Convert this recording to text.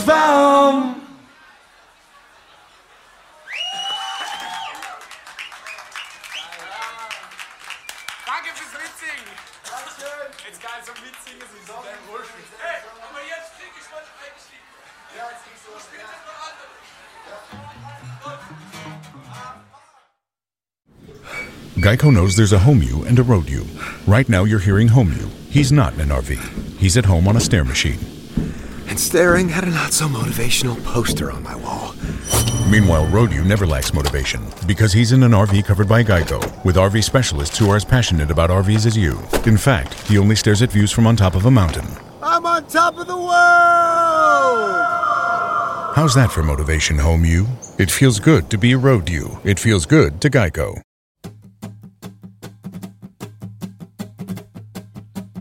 wird warm. Danke fürs Mitsingen. Dankeschön. Jetzt geil zum Mitsingen, so ist dein Rollstuhl. Hey, aber jetzt krieg ich mal eingestiegen. Ja, jetzt kriegst du was. Spielt jetzt noch andere. Geico knows there's a home you and a road you. Right now you're hearing home you. He's not in an RV. He's at home on a stair machine. And staring at a not-so-motivational poster on my wall. Meanwhile, road you never lacks motivation because he's in an RV covered by Geico with RV specialists who are as passionate about RVs as you. In fact, he only stares at views from on top of a mountain. I'm on top of the world! How's that for motivation, home you? It feels good to be road you. It feels good to Geico.